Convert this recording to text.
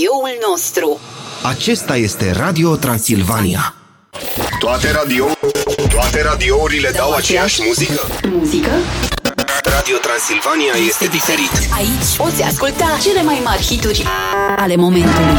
radioul nostru. Acesta este Radio Transilvania. Toate radiourile dau aceeași muzică? Muzică? Radio Transilvania este diferit. Aici poți asculta cele mai mari hituri ale momentului.